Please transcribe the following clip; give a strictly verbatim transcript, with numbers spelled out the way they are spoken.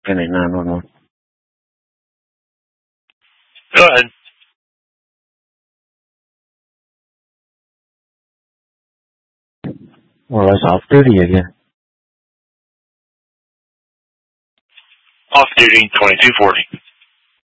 Kenny nine one one. Go ahead. More or less off duty again. Off duty, twenty-two forty.